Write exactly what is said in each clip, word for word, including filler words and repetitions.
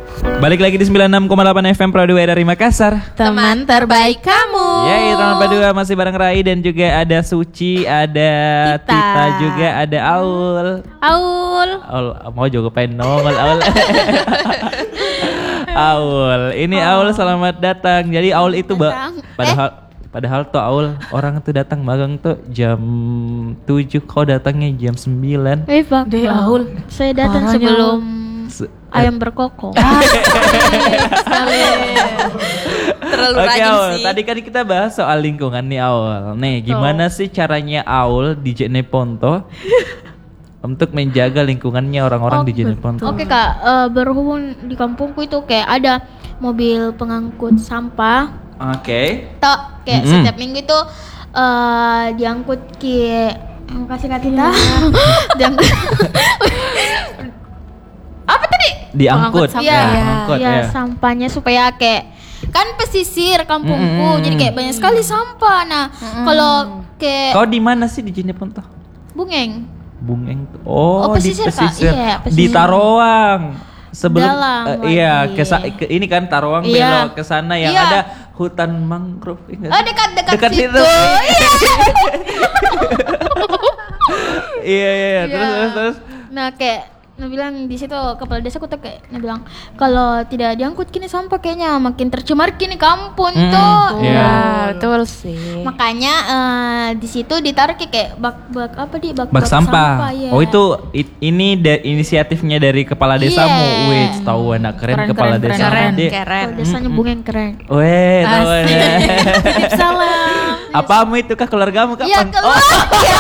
Balik lagi di sembilan puluh enam koma delapan F M Pro dua dari Makassar. Teman terbaik kamu. Ya, teman dua masih bareng Rai dan juga ada Suci, ada Tita, Tita juga ada Aul. Aul. Aul mau juga pengen nongol Aul. Aul, ini oh. Aul selamat datang. Jadi Aul itu ba- padahal eh? padahal tuh Aul orang tuh datang magang tuh jam tujuh, kau datangnya jam sembilan. Eh, Pak. Deh Aul. Saya datang Parahnya. sebelum Se- ayam berkokok. Terlalu Oke, rajin Aul, sih. tadi kan kita bahas soal lingkungan nih Aul. Nih, gimana oh. sih caranya Aul di Jeneponto untuk menjaga lingkungannya orang-orang oh, di Jeneponto? Oke Kak, uh, berhubung di kampungku itu kayak ada mobil pengangkut sampah. Oke. Okay. Tok, kayak mm-hmm. setiap minggu itu uh, diangkut ke kasih Kak Tita. Diangkut. Apa tadi? Diangkut. Iya, ya, ya, sampahnya supaya kayak kan pesisir kampungku, mm-hmm. jadi kayak banyak sekali sampah. Nah, mm-hmm. kalau kayak kau di mana sih di Jeneponto? Bungeng. Bungeng. Oh, oh pesisir, di pesisir. Iya, pesisir. Di Taroang. Sebelum Dalam uh, iya ke, ke ini kan Taroang iya. belok ke sana yang iya. ada hutan mangrove. Ingat? Oh, dekat-dekat dekat situ. Itu. Iya, iya, iya. Terus, terus, terus. Nah, kayak Nah bilang di situ kepala desa kota kayak nah bilang kalau tidak diangkut kini sampah kayaknya makin tercemar kini kampung hmm, tuh. Iya, betul sih. Makanya uh, di situ ditaruh kayak bak-bak apa di bak, bak, bak sampah. sampah ya. Oh itu it, ini de, inisiatifnya dari kepala desamu. Yeah. Wih, tahu anak keren, keren kepala keren, desa. Keren, keren. keren. Kepala desanya mm-hmm. Bungeng keren. Wih, tahu ya. Salam. Apamu itu kah keluargamu kapan? Iya, keluarga.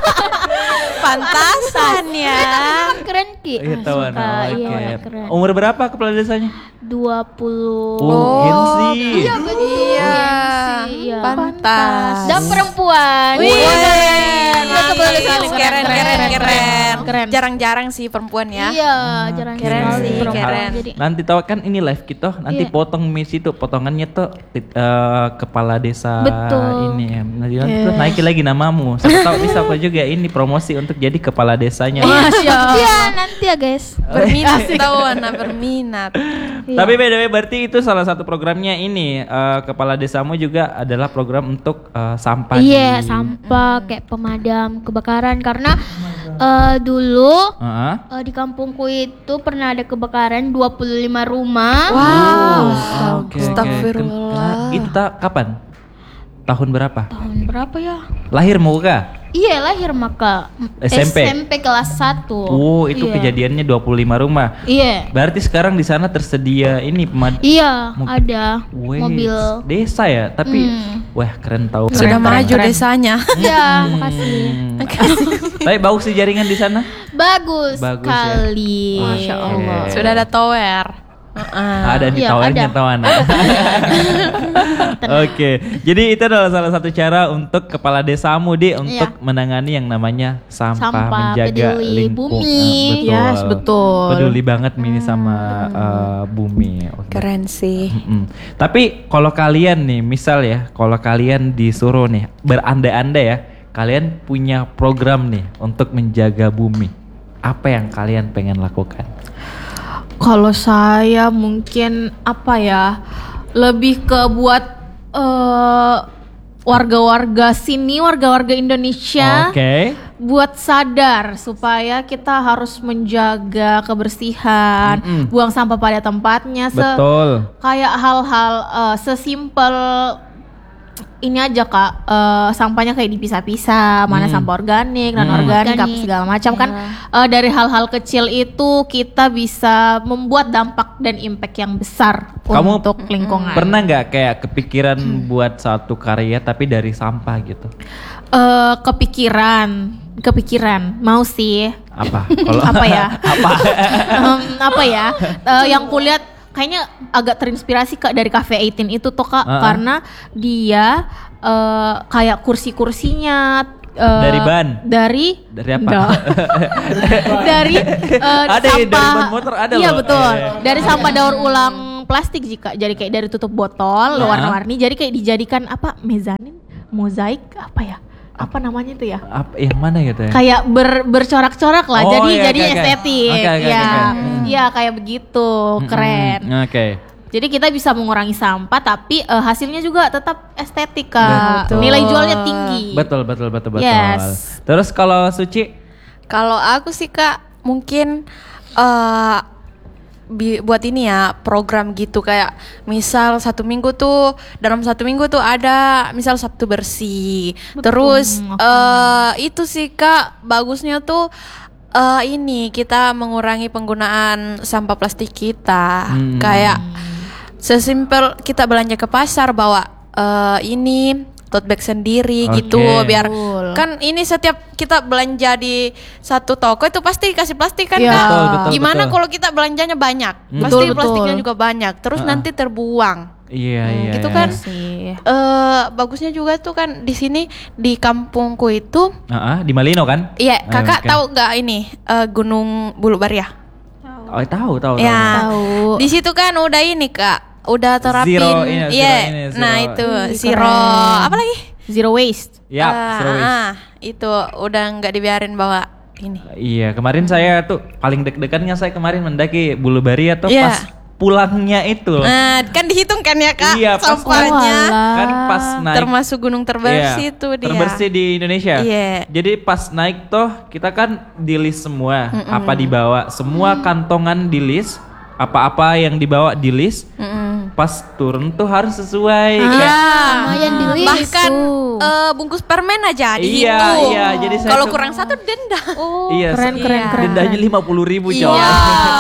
Pantasan ya. Keren Ki. Iya tahu anak. Iya, keren. Umur berapa kepala desanya? dua puluh. Oh, Gensi. Iya, betul. Iya. Iya. Pantas. Dan perempuan. Wih, keren. Keren, keren, keren, keren. Keren. Jarang-jarang sih perempuan ya. Iya, jarang keren sih, keren. Nanti tahu kan ini live kita, nanti yeah. potong miss itu, potongannya tuh uh, kepala desa betul. Ini. Nanti yeah. terus naikin lagi namamu. Siapa tahu bisa kok juga ini promosi untuk jadi kepala desanya. Iya, nanti ya guys. Berminat tahu anak berminat. Tapi by the way berarti itu salah satu programnya ini uh, kepala desamu juga adalah program untuk uh, sampah. Iya, di... sampah kayak pemadam kebakaran karena uh, dulu uh-huh. uh, di kampungku itu pernah ada kebakaran dua puluh lima rumah. Wow. Oke. Astagfirullah. Itu ta- kapan? Tahun berapa? Tahun berapa ya? Lahir mau kah? Iya, lahir maka S M P. S M P kelas satu. Oh, itu iya. kejadiannya dua puluh lima rumah. Iya. Berarti sekarang di sana tersedia ini pemadam. Iya, Mo- ada Wait, mobil desa ya, tapi hmm. wah keren tahu. Sudah keren, maju keren. desanya. Iya, makasih. Tapi bagus sih jaringan di sana. Bagus, bagus sekali. Ya? Masya Allah. Okay. Sudah ada tower. Uh-uh. Ada di ya, towernya teman. Oke, jadi itu adalah salah satu cara untuk kepala desamu di untuk ya. menangani yang namanya sampah, sampah menjaga lingkungan. Bumi. Uh, betul. Yes, betul. Peduli banget Mini sama uh, bumi. Okay. Keren sih. Mm-mm. Tapi kalau kalian nih, misal ya, kalau kalian disuruh nih berandai-andai ya, kalian punya program nih untuk menjaga bumi. Apa yang kalian pengen lakukan? Kalau saya mungkin apa ya, lebih ke buat uh, warga-warga sini, warga-warga Indonesia, okay. buat sadar supaya kita harus menjaga kebersihan, mm-mm. buang sampah pada tempatnya. Betul. Se- kayak hal-hal uh, sesimpel ini aja Kak, uh, sampahnya kayak dipisah-pisah, mana hmm. sampah organik, non organik, hmm. apa segala macam yeah. kan. Uh, dari hal-hal kecil itu kita bisa membuat dampak dan impact yang besar. Kamu untuk lingkungan. Pernah nggak kayak kepikiran hmm. buat satu karya tapi dari sampah gitu? Uh, kepikiran, kepikiran, mau sih. Apa? Kalau apa ya? apa? um, apa ya? Uh, yang kulihat kayaknya agak terinspirasi Kak dari Cafe delapan itu tuh Kak, uh-uh. karena dia uh, kayak kursi-kursinya uh, dari ban. Dari dari apa? dari uh, ada sampah. Ya, dari ban motor ada iya, loh. betul. Eh. Dari sampah daur ulang plastik jika jadi kayak dari tutup botol uh-huh. warna-warni jadi kayak dijadikan apa? Mezanin, mozaik apa ya? apa namanya itu ya? Apa yang mana gitu ya? Kayak ber, bercorak-corak lah, Oh, jadi iya, jadi oke, oke. estetik. Oke, oke, ya, oke, oke. ya kayak begitu, keren. Mm-mm. Oke. Jadi kita bisa mengurangi sampah, tapi eh, hasilnya juga tetap estetik Kak. Betul. Nilai jualnya tinggi. Betul betul betul betul. Yes. Terus kalau Suci? Kalau aku sih Kak, mungkin eh bi- buat ini ya program gitu kayak misal satu minggu tuh dalam satu minggu tuh ada misal Sabtu bersih. Terus eh itu sih Kak bagusnya tuh eh ini kita mengurangi penggunaan sampah plastik kita. Hmm. Kayak sesimpel kita belanja ke pasar bawa eh ini tote bag sendiri Oke. gitu biar Betul. kan ini setiap kita belanja di satu toko itu pasti dikasih plastik kan Iya. Kak? Betul, betul, Gimana betul. kalau kita belanjanya banyak? Hmm. Pasti Betul, plastiknya betul. juga banyak. Terus Uh-uh. nanti terbuang. Iya iya. gitu iya. kan. Sih. Eh bagusnya juga tuh kan di sini di kampungku itu, Ah, ah, di Malino kan? iya Ah, kakak oke. tahu nggak ini eh, Gunung Bulu Baria? Oh tahu tahu. tahu. Ya, Tahu. di situ kan udah ini Kak, udah terapin, Zero ini, zero iya. ini, zero. Nah itu Ih, zero, keren. apa lagi? Zero waste. Ya, Ah, zero waste. ah, itu udah nggak dibiarin bawa ini. Iya, kemarin saya tuh paling deg-degannya saya kemarin mendaki Bulu Baria tuh Iya. pas pulangnya itu. Nah, kan dihitung kan ya Kak, Iya, pas- sampahnya. Oh, alah. Kan pas naik Termasuk gunung terbersih Iya, tuh dia. terbersih di Indonesia. Iya. Jadi pas naik tuh kita kan di list semua apa dibawa, semua kantongan di list, apa-apa yang dibawa di list. Mm-mm. Pas turun tuh harus sesuai. Iya, kayak- lumayan di list bahkan tuh. eh, bungkus permen aja Iya, dihitung. iya, jadi saya kalau tuh- kurang satu denda. Oh, iya, keren, se- keren, keren. dendanya lima puluh ribu coy. Iya.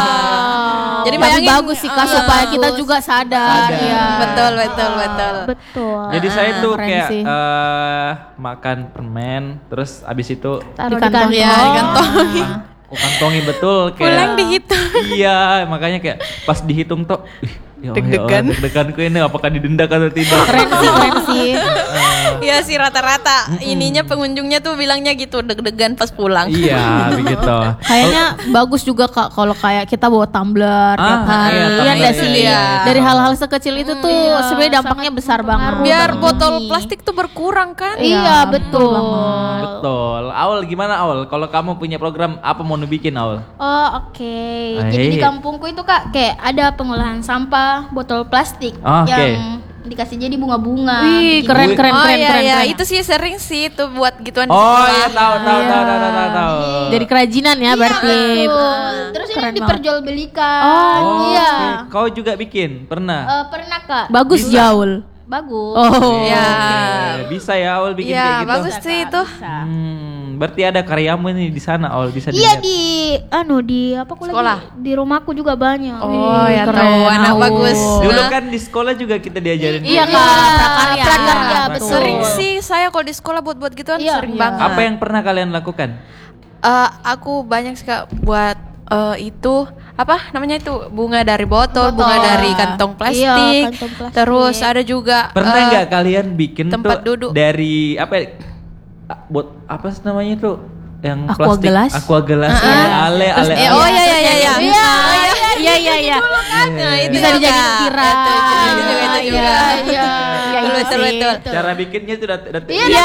Jadi Jadi bayangin, bagus sih Kak eh, supaya kita bagus. juga sadar. Sadar. Ya. Betul, betul, betul. betul. Jadi saya Ah, tuh keren kayak sih. eh, makan permen, terus abis itu Taruh di kantong. Iya, di kantong. aku kantongi betul kayak. Pulang dihitung. Iya, makanya kayak pas dihitung tuh, ih, ya Allah, Deg-degan. ya Allah, deg-deganku ini apakah didenda atau tidak? Keren sih, keren sih. Iya sih rata-rata ininya pengunjungnya tuh bilangnya gitu deg-degan pas pulang. Iya, begitu. Kayaknya bagus juga Kak kalau kayak kita bawa tumbler Ah, tiap hari. iya, Iya tumbler, enggak sih? iya. Dari hal-hal sekecil itu tuh iya, sebenarnya dampaknya sangat besar banget. berpengaruh. Biar bagi botol bumi. plastik tuh berkurang kan? Iya, Iya, betul. betul Betul. Aul gimana Aul? Kalau kamu punya program apa mau bikin Aul? Oh, oke. Jadi di Baik. kampungku itu Kak kayak ada pengolahan sampah botol plastik Oh, oke. yang dikasih jadi bunga-bunga. Wih, bikin- keren keren oh keren iya keren. iya, keren. itu sih sering sih tuh buat gituan di Oh sekolah. iya tahu tahu Iya. tahu tahu tahu tahu. Jadi kerajinan ya berarti. Betul. Terus ini Keren banget. diperjualbelikan. Oh, iya. oke. Kau juga bikin? Pernah? Eh, pernah Kak. Bagus Jaul. Bagus. Oh. Iya. Oke, bisa ya Aul bikin Iya, kayak gitu. bagus sih itu. Hmm, berarti ada karyamu nih di sana Aul bisa Iya dilihat. di anu di apa aku Sekolah. lagi di rumahku juga banyak. Oh Wih, ya keren. tahu anak Oh. bagus. Dulu Nah, kan di sekolah juga kita diajarin. Iya gitu. Kak, prakarya. prakarya, Betul. betul. sering sih saya kalau di sekolah buat-buat gituan Iya, sering iya. banget. Apa yang pernah kalian lakukan? Eh, aku banyak sih Kak buat eh, itu apa namanya itu bunga dari botol, Botol. bunga dari kantong plastik. Iya, kantong plastik. Terus ada juga Pernah eh, nggak kalian bikin tempat tuh duduk. dari apa? ya, Buat apa sih namanya tuh? Yang Aqua plastik gelas? aqua gelas Ah, ya, ah. ale Terus, ale eh, ale. oh iya iya iya iya. Iya, iya iya iya. Nah, itu Bisa juga. dijadiin tirai. Itu juga itu juga. itu juga. Iya, iya. Iya, Betul, iya betul, sih. betul. Cara bikinnya tuh udah udah Iya.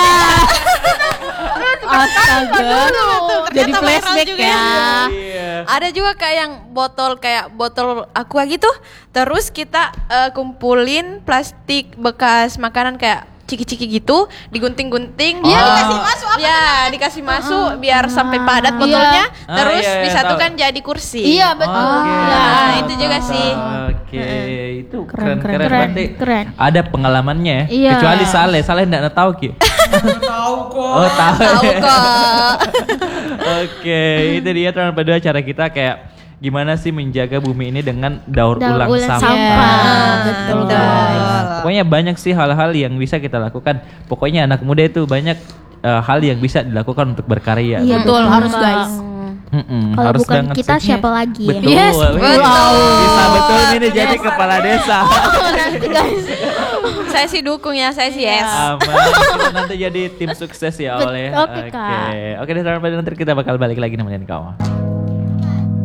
Astaga. Jadi Ternyata viral flashback juga ya. Iya. Ada juga kayak yang botol kayak botol aqua gitu. Terus kita eh, kumpulin plastik bekas makanan kayak ciki-ciki gitu, digunting-gunting. Iya, dikasih masuk apa? Ya, dikasih masuk biar sampai padat botolnya. Ah, Terus iya, iya, disatukan jadi kursi. Iya, betul. Oke. Nah, itu juga sih. Oke, itu Keren, keren keren, keren, keren, berarti keren. ada pengalamannya ya. Iya. Kecuali Saleh, Saleh enggak tahu Ki. Tahu kok. Oh, tahu. Tahu kok. Oke, itu dia teman berdua cara kita kayak gimana sih menjaga bumi ini dengan daur, Daur ulang ulang sampah. sampah. Betul, Betul. guys. Pokoknya banyak sih hal-hal yang bisa kita lakukan. Pokoknya anak muda itu banyak eh, hal yang bisa dilakukan untuk berkarya. Iya, Betul, betul, harus Kak. guys. Mm-mm, Kalau harus bukan dengan kita, seksnya. siapa lagi ya? Betul. Yes, Wih, betul. Bisa betul ini jadi kepala desa. Nanti guys. Saya sih dukung ya, saya sih yes. Aman. Kita nanti jadi tim sukses ya Bet- oleh. oke, Kak. Oke, oke deh teman-teman nanti kita bakal balik lagi nemenin kamu.